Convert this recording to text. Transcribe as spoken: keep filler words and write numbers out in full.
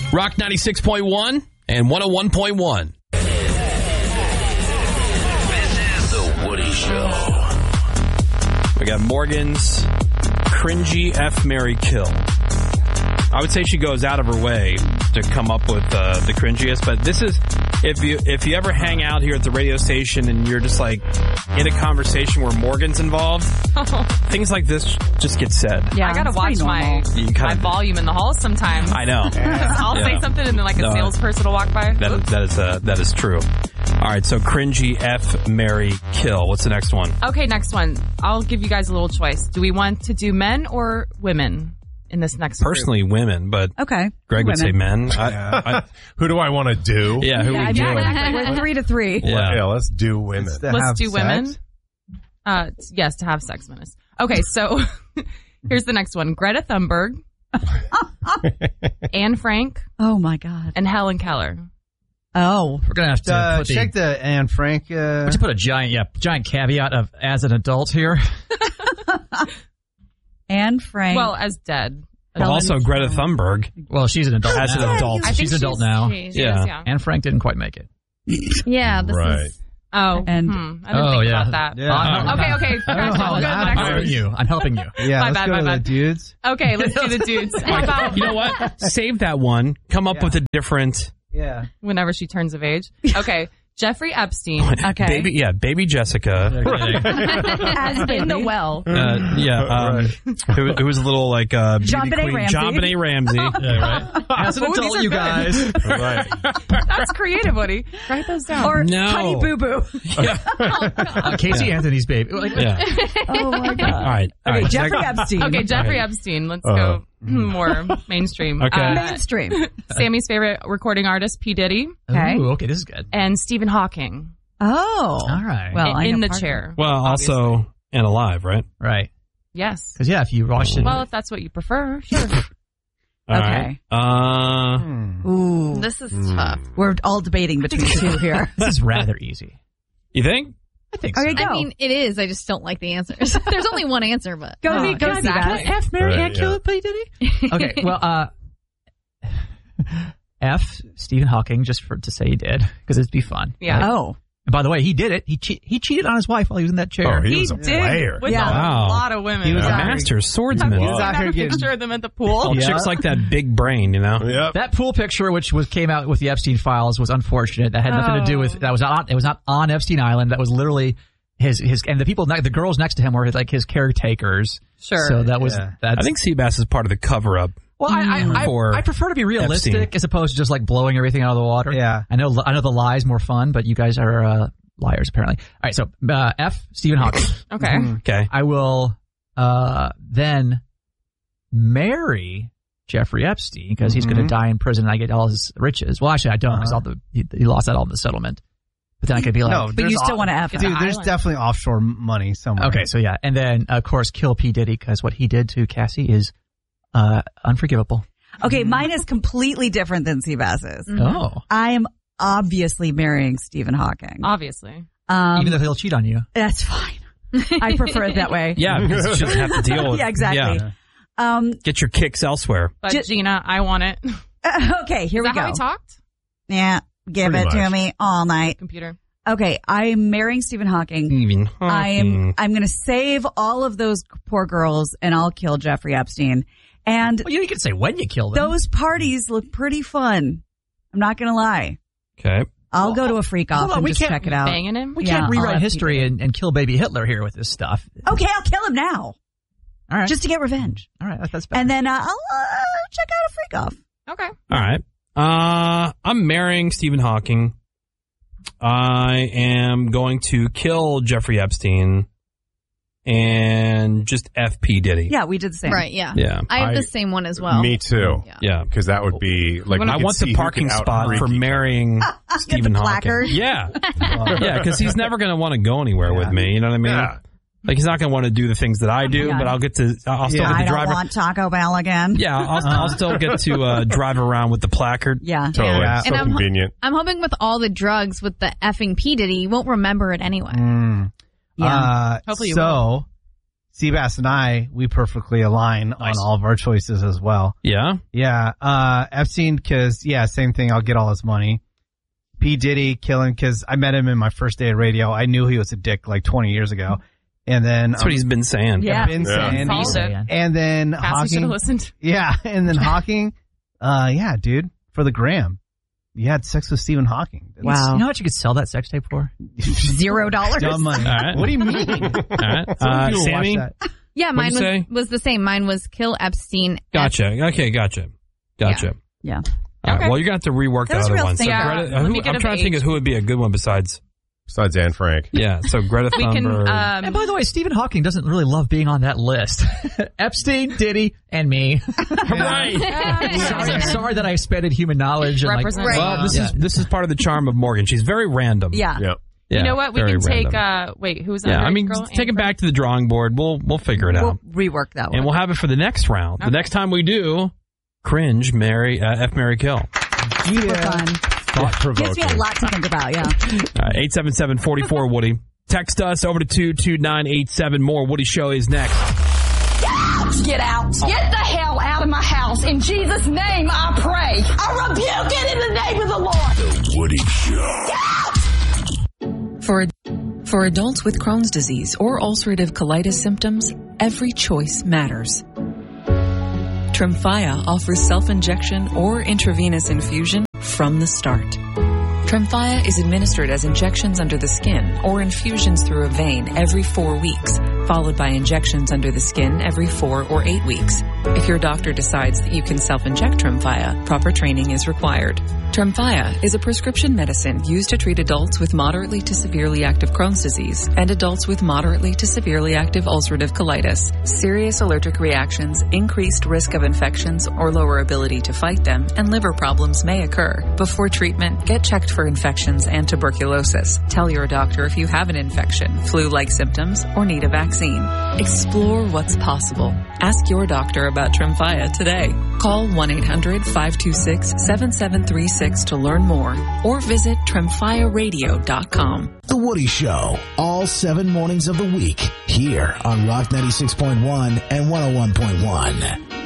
Rock ninety-six point one and one oh one point one. This is The Woody Show. We got Morgan's cringy F, marry, kill. I would say she goes out of her way to come up with uh, the cringiest, but this is, if you if you ever hang out here at the radio station and you're just like in a conversation where Morgan's involved, things like this just get said. Yeah, I gotta watch my my volume in the hall sometime. I know. I'll Yeah. say something and then like a No, salesperson will walk by. That is, that is uh, that is true. All right, so cringy F, marry, kill. What's the next one? Okay, next one. I'll give you guys a little choice. Do we want to do men or women in this next Personally, group? women, but okay. Greg would say men. I, I, who do I want to do? Yeah, who yeah, we do? exactly. We're three to three. Yeah. yeah, let's do women. Let's Let's do women. Uh, yes, to have sex menace. Okay, so here's the next one. Greta Thunberg, Anne Frank, Oh my God. and Helen Keller. Oh. We're gonna have to Uh, put the, check the Anne Frank. Uh, we should put a giant, yeah, giant caveat of as an adult here. Anne Frank. Well, as dead. Well, also Greta Thunberg. Well, she's an adult As an now. adult. I think She's an adult she's- now. she- she Yeah. is, yeah. Anne Frank didn't quite make it. Yeah, this Right. is... Oh, And- hmm, I didn't Oh, think yeah. about that. Yeah. Uh, Okay, okay. I don't know Gotcha. how We'll go to the that next I'm one. helping you. I'm helping you. yeah, My let's bad, go my to the bad. dudes. Okay, let's do the dudes. How about You know what? Save that one. Come up Yeah. with a different. Yeah. whenever she turns of age? Okay, Jeffrey Epstein. Okay. Baby, yeah, baby Jessica. As In the baby. well. Uh, yeah, um, who, who was a little like uh, beauty JonBenet queen. Ramsey. JonBenet Ramsey. Yeah, right. As an Ooh, these adult, are you good. guys. Right. That's creative, Woody. Write those down. Or No. Honey Boo Boo. Uh, Casey Anthony's baby. Like, Yeah. Oh my God. All right. All Okay, right. Jeffrey Next- Epstein. okay, Jeffrey Right. Epstein. Let's Uh-huh. go more mainstream. Okay. Uh, Mainstream. Sammy's favorite recording artist, P. Diddy, Okay. Ooh, okay, this is good. and Stephen Hawking. Oh. All right. Well, I in, in know the part of chair. Well, obviously. also and alive, right? Right. Yes. Because, yeah, if you watch it. Well, if that's what you prefer, sure. All Okay. right. Uh, Hmm. Ooh. This is Hmm. tough. We're all debating between the two here. this is rather easy. you think? I think so. Okay, go. I mean, it is. I just don't like the answers. There's only one answer, but... Go, Oh, go, can I- Seabass. can I F, Mary, Right, and kill yeah. P. Diddy? Okay, well, uh, F, Stephen Hawking, just for to say he did, because it'd be fun. Yeah. Oh. And by the way, he did it. He che- he cheated on his wife while he was in that chair. Oh, he, He was a did player. with Yeah. a Wow. lot of women. He was A Yeah. master swordsman. He was out got here a getting. picture of them at the pool. Well, Yeah. chicks like that big brain, you know? Yep. That pool picture, which was came out with the Epstein files, was unfortunate. That had nothing to do with that was not it was not on Epstein Island. That was literally his his and the people ne- the girls next to him were like his caretakers. Sure. So that was Yeah. that's, I think Seabass is part of the cover up. Well, I I, For I I prefer to be realistic Epstein. as opposed to just like blowing everything out of the water. Yeah. I know I know the lie's more fun, but you guys are uh, liars apparently. All right, so uh, F Stephen Hawking. Okay. Okay. I will uh, then marry Jeffrey Epstein because he's going to die in prison and I get all his riches. Well, actually, I don't because all the he, he lost that all in the settlement. But then I could be like, No, But there's you still off- want to F him. Dude, there's island. definitely offshore m- money somewhere. okay, so yeah, and then of course kill P Diddy because what he did to Cassie is uh, unforgivable. Okay, mine is completely different than Seabass's. Oh, I am obviously marrying Stephen Hawking. Obviously. Um, even though he'll cheat on you. that's fine. I prefer it that way. Yeah, because you shouldn't have to deal with Yeah, exactly. Yeah. Um, Get your kicks elsewhere. But Ju- Gina, I want it. Is okay, here we that go. how we talked? Yeah, give Pretty it to much. me all night. Computer. Okay, I'm marrying Stephen Hawking. Even I am. I'm going to save all of those poor girls, and I'll kill Jeffrey Epstein. And Well, you can say when you kill them. those parties look pretty fun. I'm not going to lie. Okay. I'll go to a freak off hold on, and we just can't check it out. Banging him? we Yeah, can't I'll rewrite have history to. and, and kill baby Hitler here with this stuff. Okay, I'll kill him now, All right, just to get revenge. all right, that's, that's better. And then uh, I'll uh, check out a freak off. Okay. All right. Uh, I'm marrying Stephen Hawking. I am going to kill Jeffrey Epstein and just F P Diddy. Yeah, we did the same. Right, yeah. Yeah. I have I- the same one as well. Me too. Yeah. Yeah. Because that would be like I we could want see the who parking could spot out-freak for each other. marrying Stephen the Hawking. placard. Yeah. Yeah, because he's never going to want to go anywhere with me. You know what I mean? Yeah. Like, he's not going to want to do the things that I do, Yeah. but I'll get to, I'll still Yeah. get I to don't drive. want Taco Bell again. Yeah, I'll, I'll still get to uh, drive around with the placard. Yeah. Totally. Yeah. So And I'm- convenient. I'm hoping with all the drugs with the effing P. Diddy, you won't remember it anyway. Mm. Yeah. Uh, Hopefully you so, Seabass and I, we perfectly align Nice. on all of our choices as well. Yeah. Yeah, uh, Epstein, because, yeah, same thing. I'll get all his money. P. Diddy, killing, because I met him in my first day of radio. I knew he was a dick like twenty years ago. And then. That's what he's been saying. Yeah. Been Yeah. saying. Followed it. And then Cassie should Hawking. have listened. Yeah, and then Hawking. Uh, yeah, dude, for the gram. You had sex with Stephen Hawking. That's Wow. You know what you could sell that sex tape for? Zero dollars. dumb money. All right. What do you mean? All right. Some Uh, people watch Sammy? that. Yeah, mine you was, say? was the same. Mine was kill Epstein. Gotcha. Okay, gotcha. Gotcha. Yeah. All right, Okay. well, you're going to have to rework That the was other real one. So thinking. Greta, Yeah, let who, me get I'm a trying to think page. of who would be a good one besides. Besides Anne Frank. Yeah, so Greta We can. Thunberg. Um, And by the way, Stephen Hawking doesn't really love being on that list. Epstein, Diddy, and me. right. sorry, sorry that I expanded human knowledge. And like, Represent- Well, this Yeah. is this is part of the charm of Morgan. She's very random. Yeah. Yep. Yeah, you know what? We very can take. random. Uh, wait, who's yeah, under I mean, girl? take it Amber? back to the drawing board. We'll we'll figure it out, We'll rework that one. and we'll have it for the next round. The Okay. next time we do, cringe, marry, uh, F, marry, kill. Super fun. Thought Gives me a provoking. lot to think about, yeah. eight seven seven, four four, Woody. Text us over to two two nine eight seven. More Woody Show is next. Get out. Get the hell out of my house. In Jesus' name, I pray. I rebuke it in the name of the Lord. The Woody Show. For, for adults with Crohn's disease or ulcerative colitis symptoms, every choice matters. Tremfya offers self-injection or intravenous infusion from the start. Tremfya is administered as injections under the skin or infusions through a vein every four weeks, followed by injections under the skin every four or eight weeks. If your doctor decides that you can self-inject Tremfya, proper training is required. Tremfya is a prescription medicine used to treat adults with moderately to severely active Crohn's disease and adults with moderately to severely active ulcerative colitis. Serious allergic reactions, increased risk of infections or lower ability to fight them, and liver problems may occur. Before treatment, get checked for infections and tuberculosis. Tell your doctor if you have an infection, flu-like symptoms, or need a vaccine. Explore what's possible. Ask your doctor about Tremfya today. Call one eight hundred, five two six, seven seven three six to learn more or visit tremfya radio dot com. The Woody Show. All seven mornings of the week. Here on Rock ninety-six point one and one oh one point one.